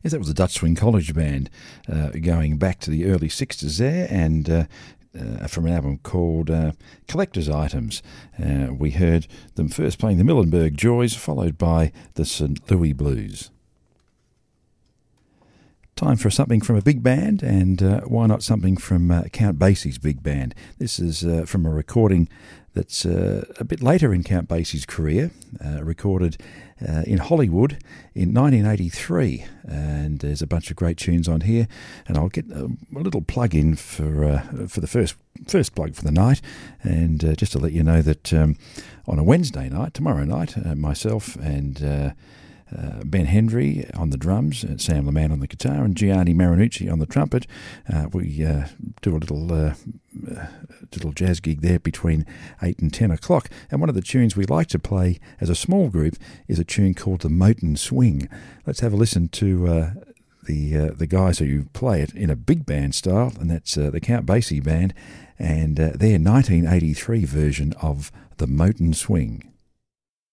Yes, that was the Dutch Swing College Band going back to the early 60s there, and from an album called Collector's Items. We heard them first playing the Muhlenberg Joys, followed by the St. Louis Blues. Time for something from a big band, and why not something from Count Basie's big band. This is from a recording that's a bit later in Count Basie's career, recorded in Hollywood in 1983, and there's a bunch of great tunes on here, and I'll get a little plug in for the first plug for the night, and just to let you know that on a Wednesday night, tomorrow night, myself and Ben Hendry on the drums, and Sam LeMan on the guitar, and Gianni Marinucci on the trumpet. We do a little jazz gig there between 8 and 10 o'clock. And one of the tunes we like to play as a small group is a tune called the Moton Swing. Let's have a listen to the guys who play it in a big band style, and that's the Count Basie Band, and their 1983 version of the Moton Swing.